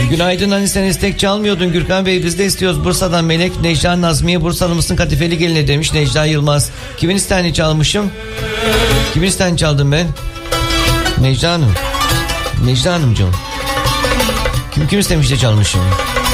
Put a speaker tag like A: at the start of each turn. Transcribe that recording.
A: Günaydın, hani sen istek çalmıyordun Gürkan Bey, biz de istiyoruz. Bursa'dan Melek, Necla Nazmiye, Bursalı mısın kadifeli geline demiş Necla Yılmaz. Kimin isteğini çalmışım? Kimin isteğini çaldım ben? Necla Hanım. Necla Hanımcığım. Kim istemiş de çalmışım?